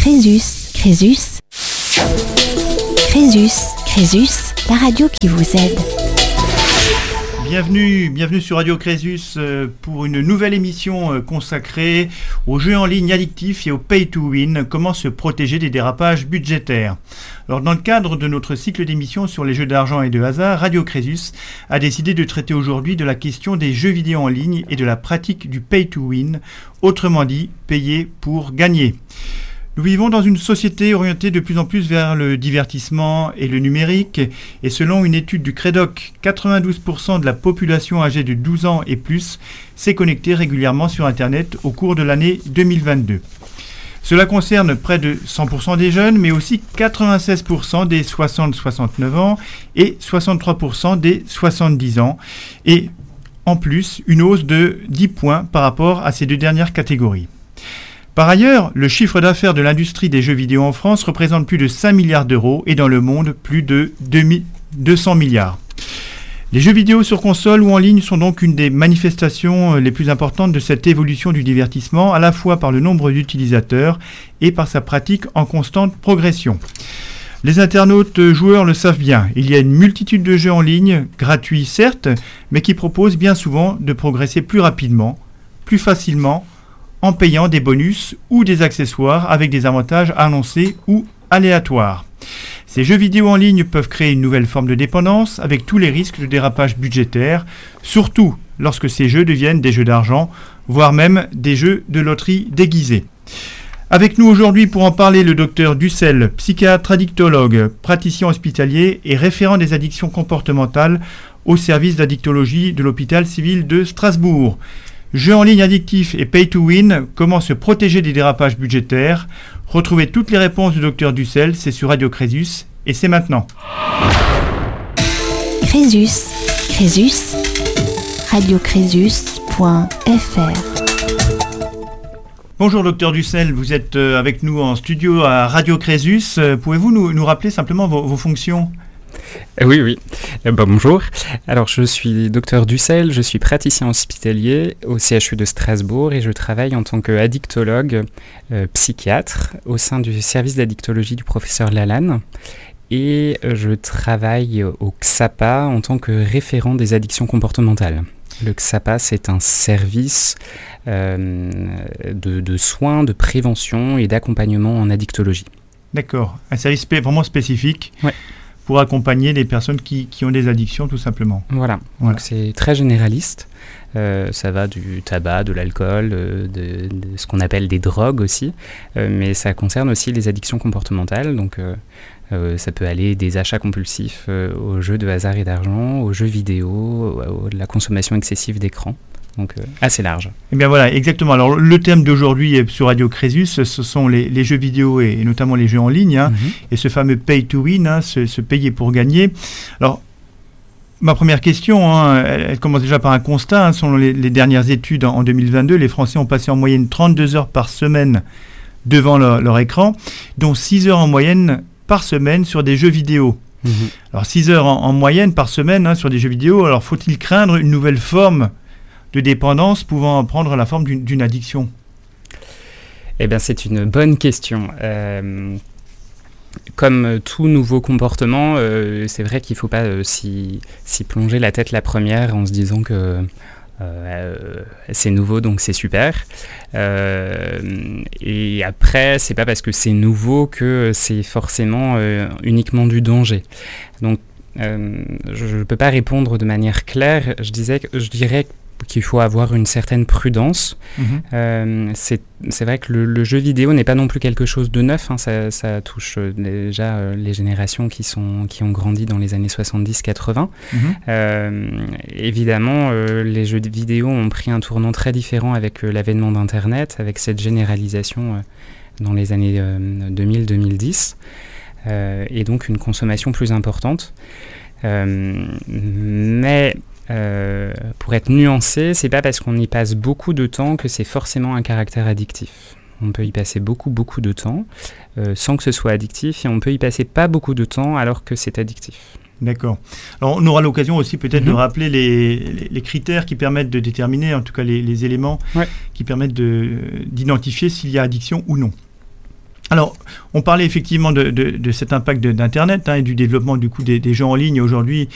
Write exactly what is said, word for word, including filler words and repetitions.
Crésus, Crésus, Crésus, Crésus, la radio qui vous aide. Bienvenue, bienvenue sur Radio Crésus euh, pour une nouvelle émission euh, consacrée aux jeux en ligne addictifs et au pay to win, comment se protéger des dérapages budgétaires. Alors, dans le cadre de notre cycle d'émissions sur les jeux d'argent et de hasard, Radio Crésus a décidé de traiter aujourd'hui de la question des jeux vidéo en ligne et de la pratique du pay to win, autrement dit, payer pour gagner. Nous vivons dans une société orientée de plus en plus vers le divertissement et le numérique, et selon une étude du Crédoc, quatre-vingt-douze pour cent de la population âgée de douze ans et plus s'est connectée régulièrement sur Internet au cours de l'année deux mille vingt-deux. Cela concerne près de cent pour cent des jeunes, mais aussi quatre-vingt-seize pour cent des soixante à soixante-neuf ans et soixante-trois pour cent des soixante-dix ans, et en plus une hausse de dix points par rapport à ces deux dernières catégories. Par ailleurs, le chiffre d'affaires de l'industrie des jeux vidéo en France représente plus de cinq milliards d'euros et dans le monde plus de deux cents milliards. Les jeux vidéo sur console ou en ligne sont donc une des manifestations les plus importantes de cette évolution du divertissement, à la fois par le nombre d'utilisateurs et par sa pratique en constante progression. Les internautes joueurs le savent bien, il y a une multitude de jeux en ligne, gratuits certes, mais qui proposent bien souvent de progresser plus rapidement, plus facilement, en payant des bonus ou des accessoires avec des avantages annoncés ou aléatoires. Ces jeux vidéo en ligne peuvent créer une nouvelle forme de dépendance avec tous les risques de dérapage budgétaire, surtout lorsque ces jeux deviennent des jeux d'argent, voire même des jeux de loterie déguisés. Avec nous aujourd'hui pour en parler, le docteur Dussel, psychiatre addictologue, praticien hospitalier et référent des addictions comportementales au service d'addictologie de l'hôpital civil de Strasbourg. Jeux en ligne addictifs et pay to win, comment se protéger des dérapages budgétaires. Retrouvez toutes les réponses du docteur Dussel, c'est sur Radio Crésus et c'est maintenant. Crésus, Crésus, radiocrésus point f r. Bonjour docteur Dussel, vous êtes avec nous en studio à Radio Crésus. Pouvez-vous nous, nous rappeler simplement vos, vos fonctions ? Oui, oui. Euh, bah, bonjour. Alors, je suis docteur Dussel, je suis praticien hospitalier au C H U de Strasbourg et je travaille en tant qu'addictologue euh, psychiatre au sein du service d'addictologie du professeur Lalanne. Et euh, je travaille au X A P A en tant que référent des addictions comportementales. Le X A P A, c'est un service euh, de, de soins, de prévention et d'accompagnement en addictologie. D'accord. Un service spé- vraiment spécifique. Ouais. Pour accompagner les personnes qui, qui ont des addictions, tout simplement. Voilà, voilà. Donc c'est très généraliste. Euh, ça va du tabac, de l'alcool, euh, de, de ce qu'on appelle des drogues aussi. Euh, mais ça concerne aussi les addictions comportementales. Donc euh, euh, ça peut aller des achats compulsifs euh, aux jeux de hasard et d'argent, aux jeux vidéo, à la consommation excessive d'écran. Donc euh, assez large. Eh bien voilà, exactement. Alors le thème d'aujourd'hui sur Radio Crésus, ce sont les, les jeux vidéo et, et notamment les jeux en ligne, hein, mm-hmm. et ce fameux pay to win, hein, se, se payer pour gagner. Alors ma première question, hein, elle, elle commence déjà par un constat. Hein, selon les, les dernières études en, en deux mille vingt-deux, les Français ont passé en moyenne trente-deux heures par semaine devant leur, leur écran, dont six heures en moyenne par semaine sur des jeux vidéo. Mm-hmm. Alors six heures en, en moyenne par semaine hein, sur des jeux vidéo, alors faut-il craindre une nouvelle forme de dépendance pouvant prendre la forme d'une, d'une addiction ? Eh bien, c'est une bonne question. Euh, comme tout nouveau comportement, euh, c'est vrai qu'il ne faut pas euh, s'y, s'y plonger la tête la première en se disant que euh, c'est nouveau, donc c'est super. Euh, et après, c'est pas parce que c'est nouveau que c'est forcément euh, uniquement du danger. Donc, euh, je ne peux pas répondre de manière claire. Je, disais, je dirais que qu'il faut avoir une certaine prudence. Mmh. Euh, c'est, c'est vrai que le, le jeu vidéo n'est pas non plus quelque chose de neuf, hein, ça, ça touche déjà euh, les générations qui, sont, qui ont grandi dans les années soixante-dix quatre-vingts. Mmh. Euh, évidemment, euh, les jeux vidéo ont pris un tournant très différent avec euh, l'avènement d'Internet, avec cette généralisation euh, dans les années euh, deux mille deux mille dix, euh, et donc une consommation plus importante. Euh, mais Euh, pour être nuancé, c'est pas parce qu'on y passe beaucoup de temps que c'est forcément un caractère addictif. On peut y passer beaucoup beaucoup de temps euh, sans que ce soit addictif, et on peut y passer pas beaucoup de temps alors que c'est addictif. D'accord. Alors on aura l'occasion aussi peut-être mm-hmm. de rappeler les, les, les critères qui permettent de déterminer, en tout cas les, les éléments ouais. qui permettent de, d'identifier s'il y a addiction ou non. Alors, on parlait effectivement de, de, de cet impact de, d'Internet hein, et du développement du coup des, des jeux en ligne aujourd'hui